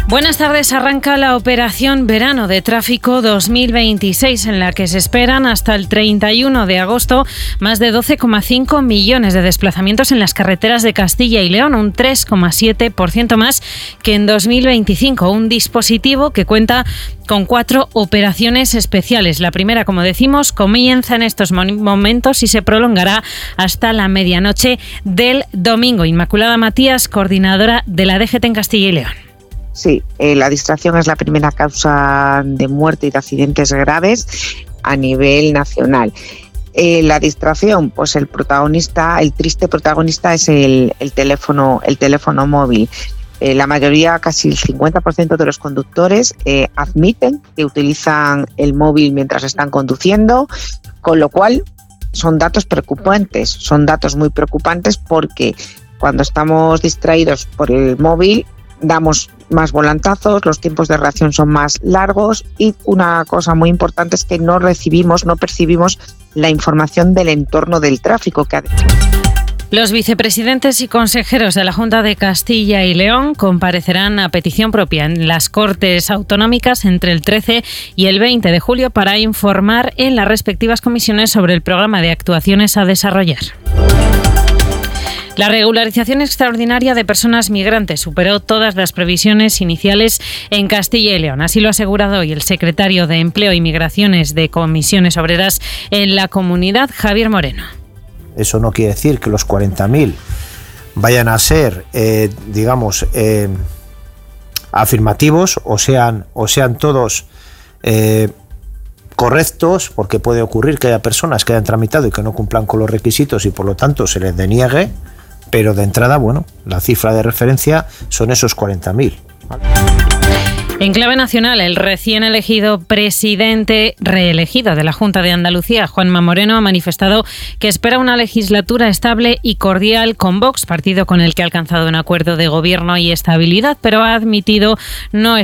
Buenas tardes. Arranca la operación Verano de Tráfico 2026, en la que se esperan hasta el 31 de agosto más de 12,5 millones de desplazamientos en las carreteras de Castilla y León, un 3,7% más que en 2025. Un dispositivo que cuenta con 4 operaciones especiales. La primera, como decimos, comienza en estos momentos y se prolongará hasta la medianoche del domingo. Inmaculada Matías, coordinadora de la DGT en Castilla y León. Sí, la distracción es la primera causa de muerte y de accidentes graves a nivel nacional. La distracción, pues el triste protagonista es el teléfono móvil. La mayoría, casi el 50% de los conductores admiten que utilizan el móvil mientras están conduciendo, con lo cual son datos preocupantes, son datos muy preocupantes, porque cuando estamos distraídos por el móvil damos más volantazos, los tiempos de reacción son más largos y una cosa muy importante es que no percibimos la información del entorno del tráfico. Los vicepresidentes y consejeros de la Junta de Castilla y León comparecerán a petición propia en las Cortes Autonómicas entre el 13 y el 20 de julio para informar en las respectivas comisiones sobre el programa de actuaciones a desarrollar. La regularización extraordinaria de personas migrantes superó todas las previsiones iniciales en Castilla y León. Así lo ha asegurado hoy el secretario de Empleo y Migraciones de Comisiones Obreras en la comunidad, Javier Moreno. Eso no quiere decir que los 40.000 vayan a ser, afirmativos o sean todos correctos, porque puede ocurrir que haya personas que hayan tramitado y que no cumplan con los requisitos y por lo tanto se les deniegue. Pero de entrada, la cifra de referencia son esos 40.000. En clave nacional, el recién reelegido de la Junta de Andalucía, Juanma Moreno, ha manifestado que espera una legislatura estable y cordial con Vox, partido con el que ha alcanzado un acuerdo de gobierno y estabilidad, pero ha admitido no